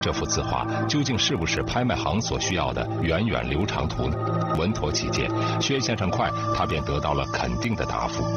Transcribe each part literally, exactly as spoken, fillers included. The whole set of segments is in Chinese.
这幅字画究竟是不是拍卖行所需要的源远流长图呢？稳妥起见，薛先生快，他便得到了肯定的答复。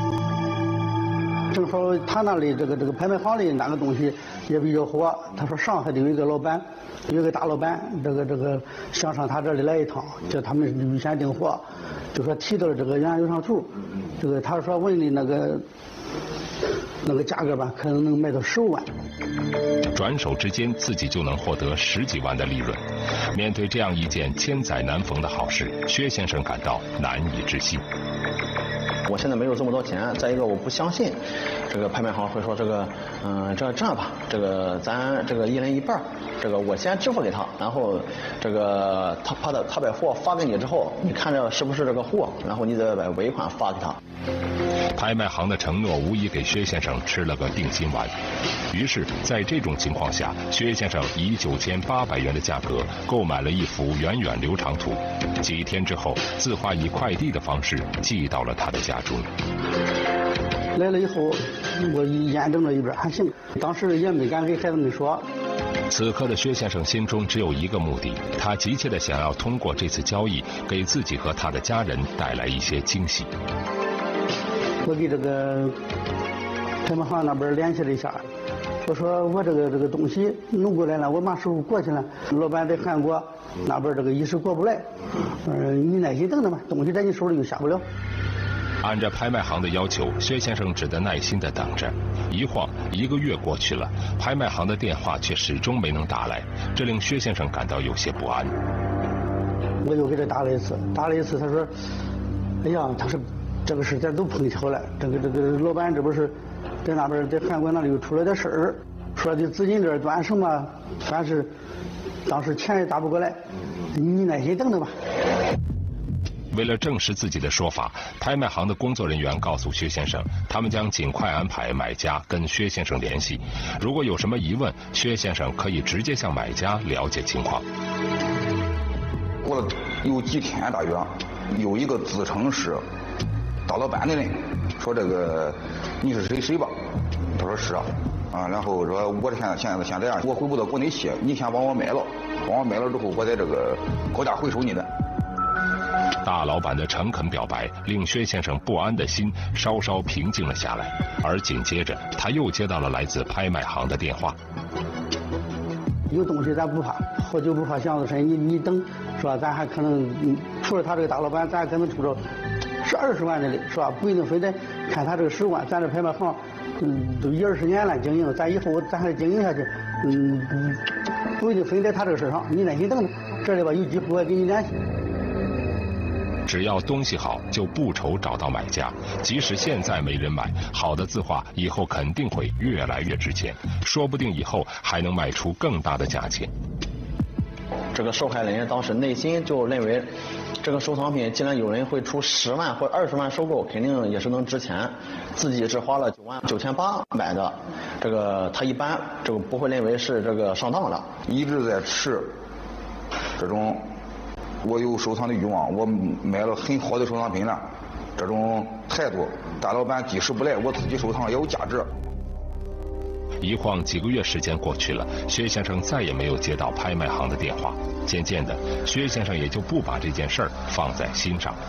正好他那里这个这个拍卖行里那个东西也比较火，他说上海的有一个老板，有一个大老板，这个这个想上他这里来一趟，叫他们预先订货，就说提到了这个源远流长图，这个他说问的那个那个价格吧，可能能卖到十五万。 转手之间，自己就能获得十几万的利润。面对这样一件千载难逢的好事，薛先生感到难以置信。 我现在没有这么多钱，再一个我不相信这个拍卖行会说这个，嗯，这这样吧，这个咱这个一人一半，这个我先支付给他，然后这个他他的他把货发给你之后，你看着是不是这个货，然后你再把尾款发给他。 拍卖行的承诺无疑给薛先生吃了个定心丸。于是，在这种情况下，薛先生以九千八百元的价格购买了一幅源远流长图。几天之后，字画以快递的方式寄到了他的家中。 来了以后，我验证了一遍，还行。当时也没敢给孩子们说。 此刻的薛先生心中只有一个目的，他急切地想要通过这次交易，给自己和他的家人带来一些惊喜。 我给这个拍卖行那边联系了一下，我说我这个这个东西弄过来了，我马上过去了。老板在韩国那边这个一时过不来，嗯，你耐心等等吧，东西在你手里又下不了。 按照拍卖行的要求，薛先生只得耐心地等着。一晃一个月过去了，拍卖行的电话却始终没能打来，这令薛先生感到有些不安。 我又给他打了一次，打了一次，他说：“哎呀，他说这个事咱都碰巧了，这个这个老板这不是在那边在韩国那里又出了点事儿，说的资金链断什么，反正是当时钱也打不过来，你耐心等等吧。” 为了证实自己的说法，拍卖行的工作人员告诉薛先生，他们将尽快安排买家跟薛先生联系。如果有什么疑问，薛先生可以直接向买家了解情况。 过了有几天大约，有一个自称是大老板的人说：“这个你是谁谁吧？”他说：“是啊。”啊，然后说：“我这现在现在现在啊，我回不到国内去，你先帮我买了，帮我买了之后，我在这个高价回收你的。” 大老板的诚恳表白令薛先生不安的心稍稍平静了下来，而紧接着他又接到了来自拍卖行的电话。 有东西咱不怕，喝酒不怕巷子深，你你等是吧？咱还可能除了他这个大老板，咱还可能出着是二十万的是吧？不一定非得看他这个十万，咱这拍卖行嗯都一二十年了经营，咱以后咱还经营下去，嗯不一定非得他这个事上，你耐心等等，这里吧有机会我给你联系。 只要东西好，就不愁找到买家。即使现在没人买，好的字画以后肯定会越来越值钱，说不定以后还能卖出更大的价钱。 这个受害人当时内心就认为，这个收藏品既然有人会出十万或二十万收购，肯定也是能值钱。自己只花了九万九千八买的，这个他一般这个不会认为是这个上当了。 一直在持这种。我有收藏的欲望，我买了很好的收藏品了，这种态度，大老板即使不来，我自己收藏也有价值。 一晃几个月时间过去了，薛先生再也没有接到拍卖行的电话。渐渐的，薛先生也就不把这件事儿放在心上。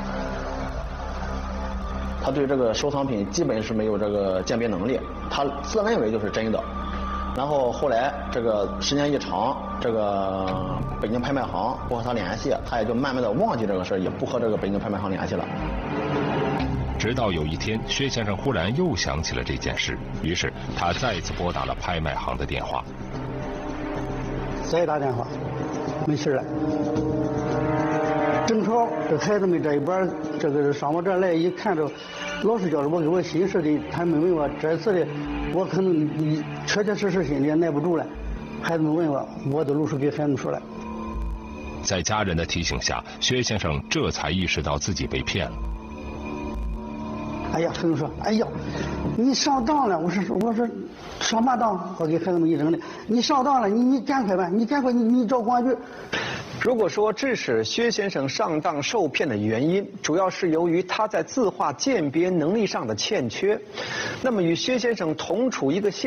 他对这个收藏品基本是没有这个鉴别能力，他自认为就是真的。然后后来这个时间一长，这个北京拍卖行不和他联系，他也就慢慢的忘记这个事儿，也不和这个北京拍卖行联系了。 直到有一天，薛先生忽然又想起了这件事，于是他再次拨打了拍卖行的电话。 再打电话，没事了。正好这孩子们这一边，这个上我这儿来一看着，老师叫着我给我心事的，他们问我这次的，我可能你确确实实心里也耐不住了。孩子们问我，我都如实给孩子们说了。 在家人的提醒下，薛先生这才意识到自己被骗了。 哎呀，孩子说，哎呀，你上当了！我说，我说，上嘛当？我给孩子们一整的，你上当了，你你赶快吧，你赶快你你找公安局。 如果说致使薛先生上当受骗的原因，主要是由于他在字画鉴别能力上的欠缺，那么与薛先生同处一个县